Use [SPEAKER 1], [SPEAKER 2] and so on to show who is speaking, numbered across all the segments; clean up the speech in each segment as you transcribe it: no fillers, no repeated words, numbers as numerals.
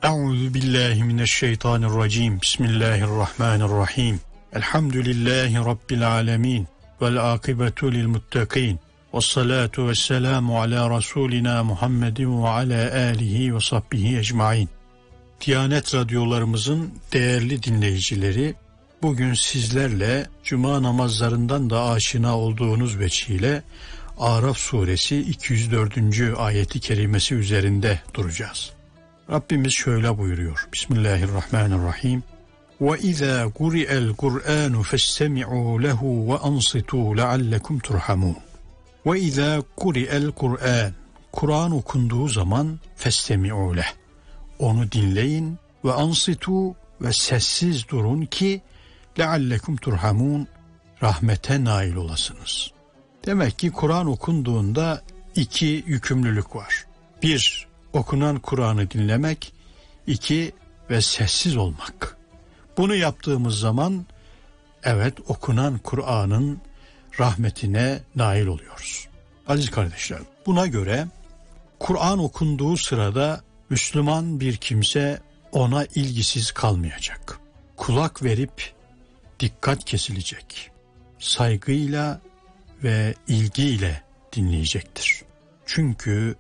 [SPEAKER 1] Euzu billahi mineşşeytanirracim. Bismillahirrahmanirrahim. Elhamdülillahi rabbil alamin. Vel akibetu lil muttaqin. Ves salatu vesselamu ala rasulina Muhammedin ve ala alihi ve sahbihi ecmaîn. Diyanet radyolarımızın değerli dinleyicileri, bugün sizlerle cuma namazlarından da aşina olduğunuz veçile Araf suresi 204. ayeti kerimesi üzerinde duracağız. Rabbimiz şöyle buyuruyor. Bismillahirrahmanirrahim. وَإِذَا قُرِئَ الْقُرْآنُ فَاسْتَمِعُوا لَهُ وَأَنصِتُوا لَعَلَّكُمْ تُرْحَمُونَ. وَإِذَا قُرِئَ الْقُرْآنُ Kur'an okunduğu zaman فَاسْتَمِعُوا لَهُ Onu dinleyin ve ansitu ve sessiz durun ki لَعَلَّكُمْ تُرْحَمُونَ rahmete nail olasınız. Demek ki Kur'an okunduğunda iki yükümlülük var. Bir, okunan Kur'an'ı dinlemek, iki ve sessiz olmak. Bunu yaptığımız zaman evet okunan Kur'an'ın rahmetine nail oluyoruz. Aziz kardeşlerim, buna göre Kur'an okunduğu sırada Müslüman bir kimse ona ilgisiz kalmayacak. Kulak verip dikkat kesilecek. Saygıyla ve ilgiyle dinleyecektir. Çünkü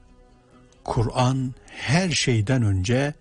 [SPEAKER 1] Kur'an her şeyden önce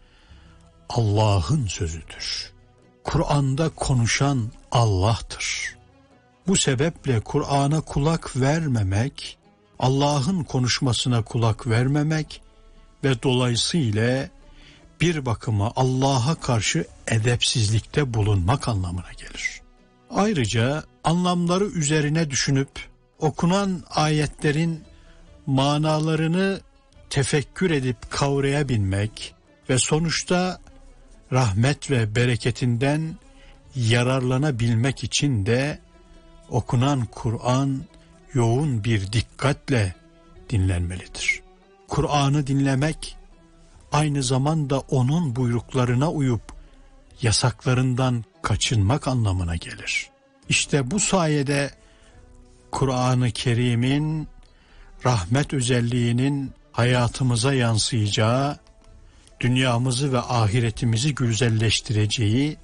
[SPEAKER 1] Allah'ın sözüdür. Kur'an'da konuşan Allah'tır. Bu sebeple Kur'an'a kulak vermemek, Allah'ın konuşmasına kulak vermemek ve dolayısıyla bir bakıma Allah'a karşı edepsizlikte bulunmak anlamına gelir. Ayrıca anlamları üzerine düşünüp okunan ayetlerin manalarını tefekkür edip kavrayabilmek ve sonuçta rahmet ve bereketinden yararlanabilmek için de okunan Kur'an yoğun bir dikkatle dinlenmelidir. Kur'an'ı dinlemek aynı zamanda onun buyruklarına uyup yasaklarından kaçınmak anlamına gelir. İşte bu sayede Kur'an-ı Kerim'in rahmet özelliğinin hayatımıza yansıyacağı, dünyamızı ve ahiretimizi güzelleştireceği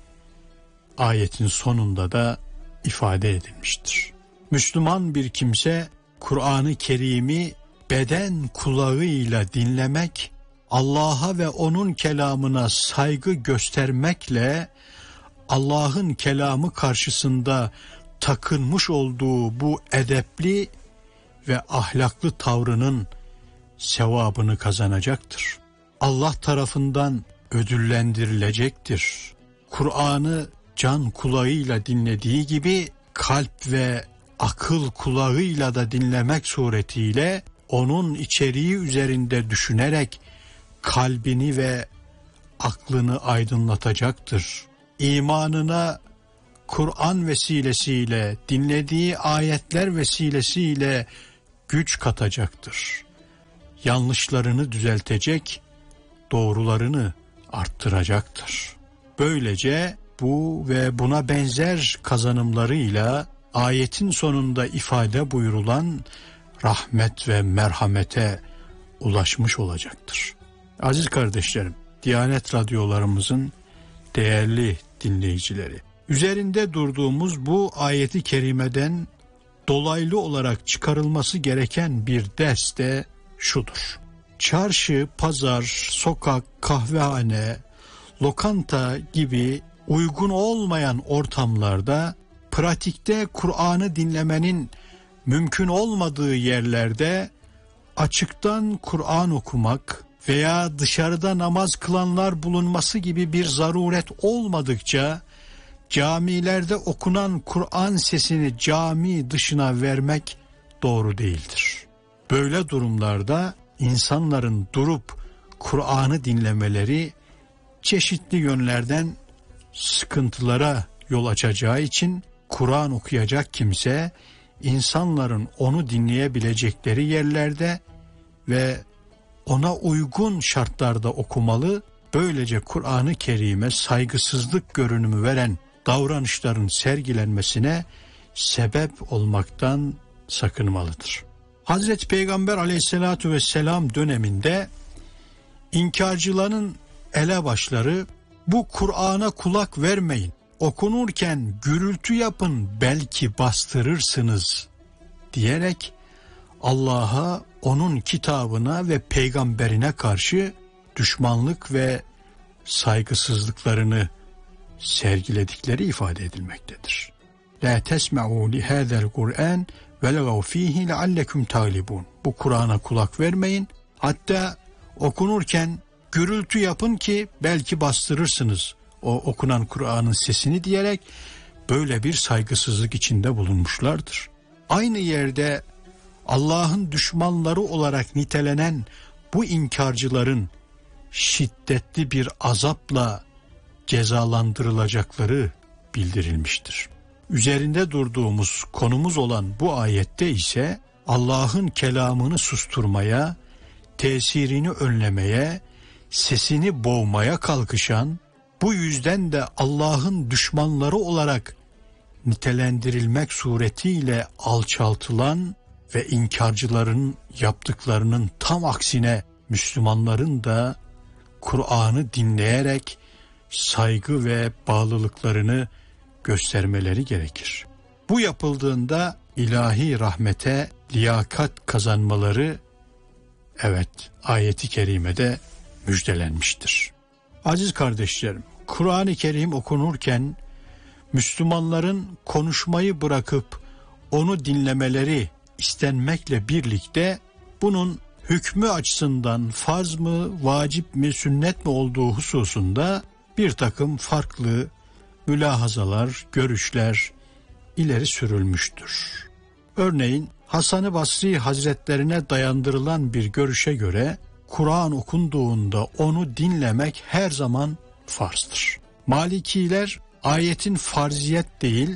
[SPEAKER 1] ayetin sonunda da ifade edilmiştir. Müslüman bir kimse Kur'an-ı Kerim'i beden kulağıyla dinlemek, Allah'a ve onun kelamına saygı göstermekle Allah'ın kelamı karşısında takınmış olduğu bu edepli ve ahlaklı tavrının sevabını kazanacaktır. Allah tarafından ödüllendirilecektir. Kur'an'ı can kulağıyla dinlediği gibi kalp ve akıl kulağıyla da dinlemek suretiyle onun içeriği üzerinde düşünerek kalbini ve aklını aydınlatacaktır. İmanına Kur'an vesilesiyle, dinlediği ayetler vesilesiyle güç katacaktır. Yanlışlarını düzeltecek, doğrularını arttıracaktır. Böylece bu ve buna benzer kazanımlarıyla ayetin sonunda ifade buyurulan rahmet ve merhamete ulaşmış olacaktır. Aziz kardeşlerim, Diyanet radyolarımızın değerli dinleyicileri, üzerinde durduğumuz bu ayeti kerimeden dolaylı olarak çıkarılması gereken bir ders de şudur. Çarşı, pazar, sokak, kahvehane, lokanta gibi uygun olmayan ortamlarda, pratikte Kur'an'ı dinlemenin mümkün olmadığı yerlerde açıktan Kur'an okumak veya dışarıda namaz kılanlar bulunması gibi bir zaruret olmadıkça camilerde okunan Kur'an sesini cami dışına vermek doğru değildir. Böyle durumlarda insanların durup Kur'an'ı dinlemeleri çeşitli yönlerden sıkıntılara yol açacağı için Kur'an okuyacak kimse insanların onu dinleyebilecekleri yerlerde ve ona uygun şartlarda okumalı. Böylece Kur'an-ı Kerim'e saygısızlık görünümü veren davranışların sergilenmesine sebep olmaktan sakınmalıdır. Hazreti Peygamber aleyhissalatu vesselam döneminde inkarcıların elebaşları bu Kur'an'a kulak vermeyin, okunurken gürültü yapın belki bastırırsınız diyerek Allah'a, onun kitabına ve peygamberine karşı düşmanlık ve saygısızlıklarını sergiledikleri ifade edilmektedir. La tesma'u li hadzal Kur'an ve legav fihi leallekum tağlibun. Bu Kur'an'a kulak vermeyin. Hatta okunurken gürültü yapın ki belki bastırırsınız o okunan Kur'an'ın sesini diyerek böyle bir saygısızlık içinde bulunmuşlardır. Aynı yerde Allah'ın düşmanları olarak nitelenen bu inkarcıların şiddetli bir azapla cezalandırılacakları bildirilmiştir. Üzerinde durduğumuz konumuz olan bu ayette ise Allah'ın kelamını susturmaya, tesirini önlemeye, sesini boğmaya kalkışan, bu yüzden de Allah'ın düşmanları olarak nitelendirilmek suretiyle alçaltılan ve inkarcıların yaptıklarının tam aksine Müslümanların da Kur'an'ı dinleyerek saygı ve bağlılıklarını göstermeleri gerekir. Bu yapıldığında ilahi rahmete liyakat kazanmaları ayeti kerimede müjdelenmiştir. Aziz kardeşlerim, Kur'an-ı Kerim okunurken Müslümanların konuşmayı bırakıp onu dinlemeleri istenmekle birlikte bunun hükmü açısından farz mı, vacip mi, sünnet mi olduğu hususunda bir takım farklı mülahazalar, görüşler ileri sürülmüştür. Örneğin Hasan-ı Basri Hazretlerine dayandırılan bir görüşe göre Kur'an okunduğunda onu dinlemek her zaman farzdır. Malikiler ayetin farziyet değil,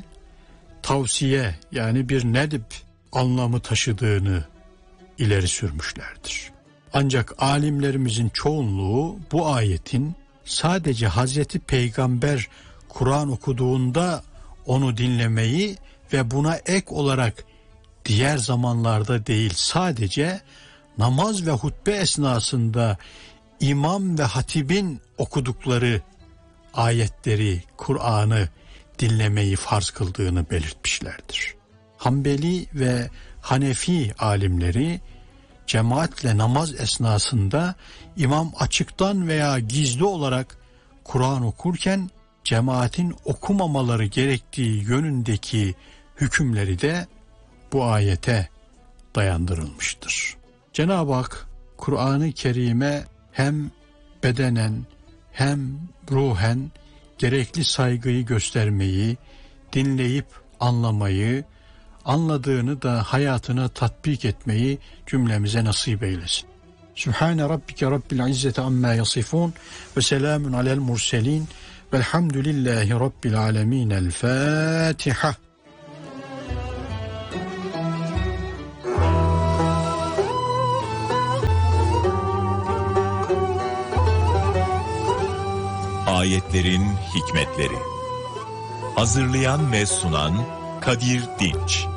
[SPEAKER 1] tavsiye yani bir nedb anlamı taşıdığını ileri sürmüşlerdir. Ancak alimlerimizin çoğunluğu bu ayetin sadece Hazreti Peygamber Kur'an okuduğunda onu dinlemeyi ve buna ek olarak diğer zamanlarda değil sadece namaz ve hutbe esnasında imam ve hatibin okudukları ayetleri, Kur'an'ı dinlemeyi farz kıldığını belirtmişlerdir. Hanbeli ve Hanefi alimleri cemaatle namaz esnasında imam açıktan veya gizli olarak Kur'an okurken cemaatin okumamaları gerektiği yönündeki hükümleri de bu ayete dayandırılmıştır. Cenab-ı Hak Kur'an-ı Kerim'e hem bedenen hem ruhen gerekli saygıyı göstermeyi, dinleyip anlamayı, anladığını da hayatına tatbik etmeyi cümlemize nasip eylesin. Sübhane Rabbike Rabbil İzzeti amma yasifun ve selamun alel murselin velhamdülillahi Rabbil alemin. El Fatiha.
[SPEAKER 2] Ayetlerin hikmetleri. Hazırlayan ve sunan Kadir Dinç.